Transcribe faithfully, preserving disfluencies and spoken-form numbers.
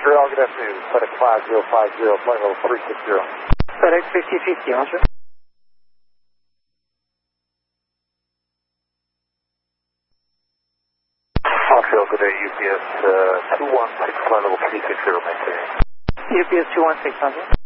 Montreal, good afternoon. FedEx five zero five zero, flight level three six zero. FedEx fifty fifty, Roger. Montreal, good day, U P S uh, two one six, flight level three six zero, maintain. U P S two one six, Roger.